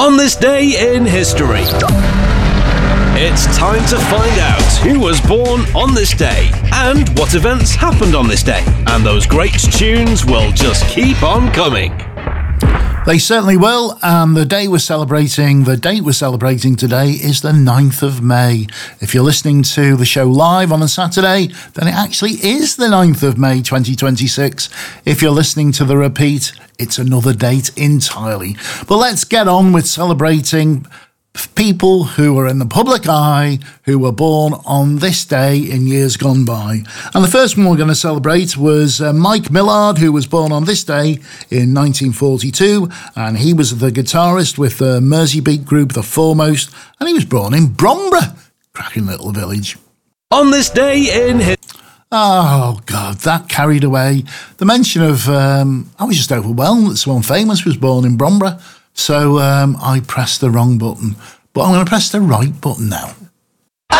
On this day in history, it's time to find out who was born on this day and what events happened on this day. And those great tunes will just keep on coming. They certainly will, and the date we're celebrating today is the 9th of May. If you're listening to the show live on a Saturday, then it actually is the 9th of May 2026. If you're listening to the repeat, it's another date entirely. But let's get on with celebrating people who are in the public eye, who were born on this day in years gone by. And the first one we're going to celebrate was Mike Millard, who was born on this day in 1942, and he was the guitarist with the Merseybeat group The Foremost, and he was born in Bromborough, cracking little village. On this day in Oh, God, that carried away. The mention of, I was just overwhelmed that someone famous was born in Bromborough. So I pressed the wrong button, but I'm going to press the right button now.